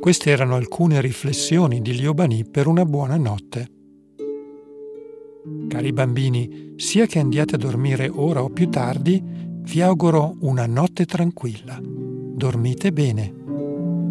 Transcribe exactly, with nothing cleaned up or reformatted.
Queste erano alcune riflessioni di Liu Bani per una buona notte. Cari bambini, sia che andiate a dormire ora o più tardi, vi auguro una notte tranquilla. Dormite bene.